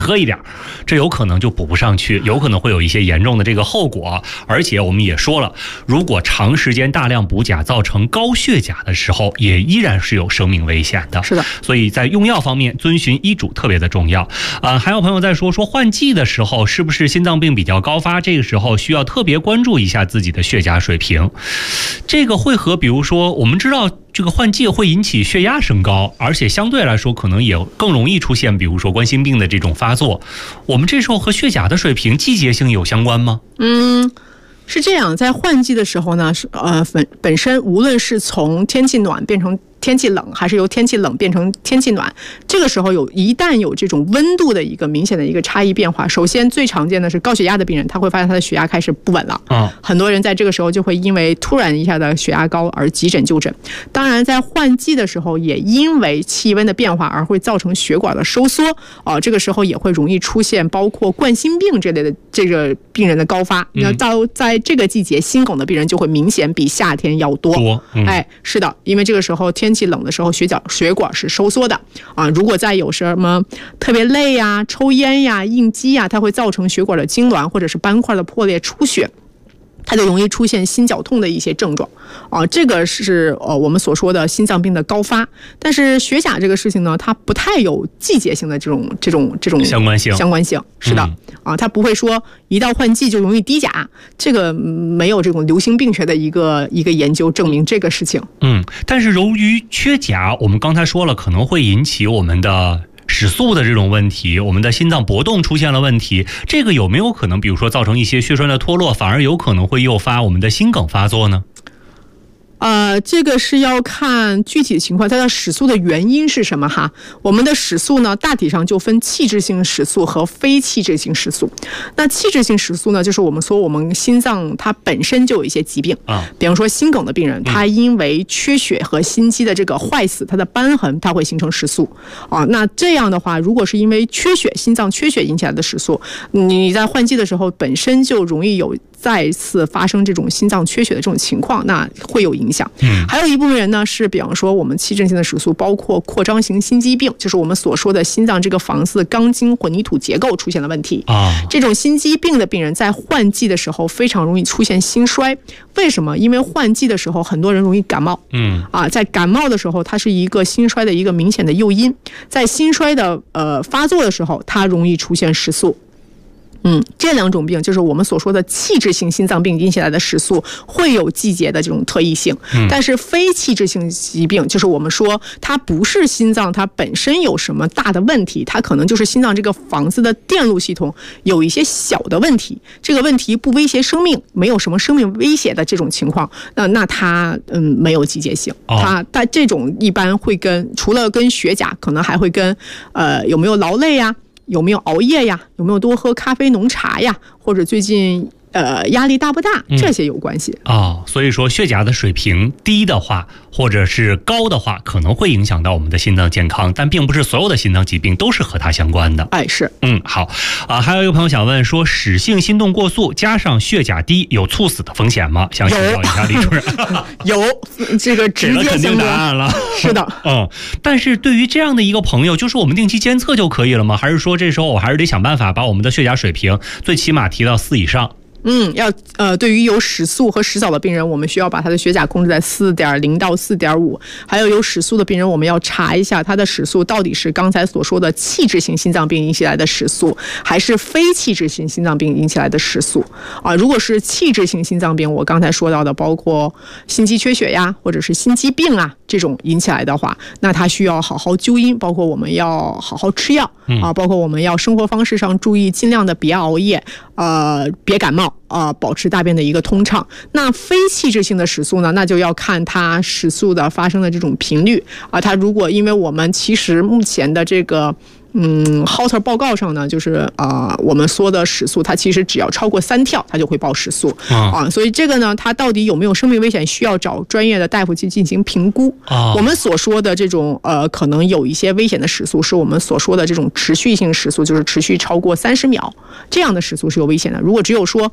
喝一点，这有可能就补不上去，有可能会有一些严重的这个后果。而且我们也说了，如果长时间大量补钾造成高血钾的时候，也依然是有生命危险的。 是的， 所以在用药方面遵循医嘱特别的重要。还有朋友在说换季的时候是不是心脏病比较高发，这个时候需要特别关注一下自己的血钾水平。这个会和比如说我们知道这个换季会引起血压升高，而且相对来说可能也更容易出现比如说冠心病的这种发作，我们这时候和血钾的水平季节性有相关吗？ 是这样，在换季的时候呢，本身无论是从天气暖变成天气冷，还是由天气冷变成天气暖，这个时候一旦有这种温度的一个明显的一个差异变化，首先最常见的是高血压的病人，他会发现他的血压开始不稳了。很多人在这个时候就会因为突然一下的血压高而急诊就诊。当然在换季的时候也因为气温的变化而会造成血管的收缩，这个时候也会容易出现包括冠心病这类的这个病人的高发。那在这个季节心梗的病人就会明显比夏天要多。是的，因为这个时候天气冷的时候血管是收缩的如果再有什么特别累呀、抽烟呀、应激呀，它会造成血管的痉挛或者是斑块的破裂出血，它就容易出现心绞痛的一些症状这个是我们所说的心脏病的高发。但是血钾这个事情呢，它不太有季节性的这种相关性。是的它不会说一到换季就容易低钾，这个没有这种流行病学的一个研究证明这个事情。 但是由于缺钾，我们刚才说了可能会引起我们的室速的这种问题，我们的心脏搏动出现了问题，这个有没有可能比如说造成一些血栓的脱落，反而有可能会诱发我们的心梗发作呢？ 这个是要看具体情况，它的室速的原因是什么哈？我们的室速呢，大体上就分器质性室速和非器质性室速。那器质性室速呢，就是我们说我们心脏它本身就有一些疾病比方说心梗的病人，他因为缺血和心肌的这个坏死，它的瘢痕它会形成室速那这样的话，如果是因为缺血，心脏缺血引起来的室速，你在换季的时候本身就容易有再次发生这种心脏缺血的这种情况，那会有影响。还有一部分人呢是比方说我们器质性的室速包括扩张型心肌病，就是我们所说的心脏这个房子钢筋混凝土结构出现了问题这种心肌病的病人在换季的时候非常容易出现心衰。为什么？因为换季的时候很多人容易感冒在感冒的时候，它是一个心衰的一个明显的诱因，在心衰的发作的时候，它容易出现室速。这两种病就是我们所说的器质性心脏病引起来的室速会有季节的这种特异性但是非器质性疾病就是我们说它不是心脏它本身有什么大的问题，它可能就是心脏这个房子的电路系统有一些小的问题，这个问题不威胁生命，没有什么生命威胁的这种情况，那它没有季节性它这种一般会除了跟血钾，可能还会跟有没有劳累呀，有没有熬夜呀，有没有多喝咖啡浓茶呀，或者最近压力大不大，这些有关系所以说血钾的水平低的话或者是高的话可能会影响到我们的心脏健康，但并不是所有的心脏疾病都是和它相关的。 是好还有一个朋友想问说，室性心动过速加上血钾低有猝死的风险吗？想请教一下李主任。 有这个直接肯定答案了。 是的但是对于这样的一个朋友，就是我们定期监测就可以了吗？还是说这时候我还是得想办法把我们的血钾水平最起码提到4以上？ 对于有室速和室早的病人，我们需要把他的血钾控制在4.0到4.5，还有室速的病人，我们要查一下他的室速到底是刚才所说的器质性心脏病引起来的室速，还是非器质性心脏病引起来的室速如果是器质性心脏病，我刚才说到的包括心肌缺血呀，或者是心肌病这种引起来的话，那他需要好好纠音，包括我们要好好吃药包括我们要生活方式上注意，尽量的别熬夜别感冒保持大便的一个通畅。那非器质性的室速呢，那就要看它室速的发生的这种频率它如果因为我们其实目前的这个Holter 报告上呢，就是我们说的室速，它其实只要超过3跳，它就会报室速所以这个呢，它到底有没有生命危险，需要找专业的大夫去进行评估我们所说的这种可能有一些危险的室速，是我们所说的这种持续性室速，就是持续超过30秒，这样的室速是有危险的。如果只有说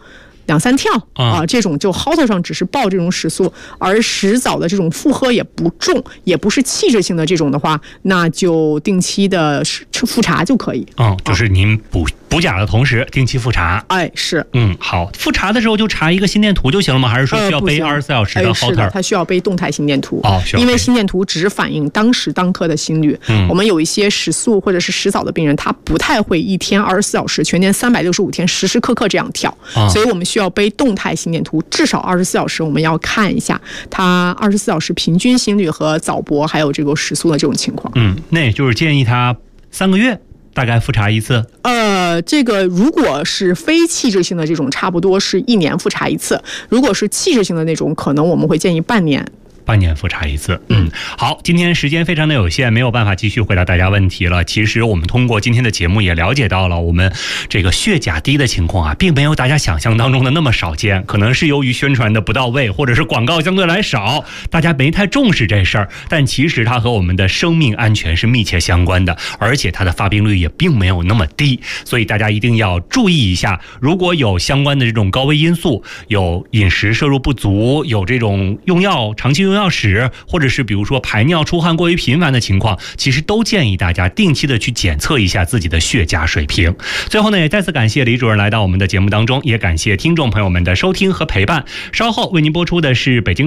2-3跳这种就薅头上只是报这种时速，而食早的这种负荷也不重，也不是器质性的这种的话，那就定期的复查就可以。 就是您补钾的同时定期复查。 是。 好，复查的时候就查一个心电图就行了吗？还是说需要背24小时的 Holter？ 是的，它需要背动态心电图。 因为心电图只反映当时当刻的心率。我们有一些食素或者是食早的病人，他不太会一天24小时全年365天时时刻刻这样跳，所以我们需要背动态心电图，至少24小时我们要看一下他24小时平均心率和早搏还有这个时速的这种情况。 那也就是建议他3个月大概复查一次。 这个如果是非器质性的这种，差不多是1年复查一次；如果是器质性的那种，可能我们会建议半年复查一次。好，今天时间非常的有限，没有办法继续回答大家问题了。其实我们通过今天的节目也了解到了，我们这个血钾低的情况并没有大家想象当中的那么少见，可能是由于宣传的不到位，或者是广告相对来少，大家没太重视这事儿。但其实它和我们的生命安全是密切相关的，而且它的发病率也并没有那么低，所以大家一定要注意一下。如果有相关的这种高危因素，有饮食摄入不足，有这种长期用药史，或者是比如说排尿出汗过于频繁的情况，其实都建议大家定期的去检测一下自己的血钾水平。最后呢，也再次感谢李主任来到我们的节目当中，也感谢听众朋友们的收听和陪伴。稍后为您播出的是北京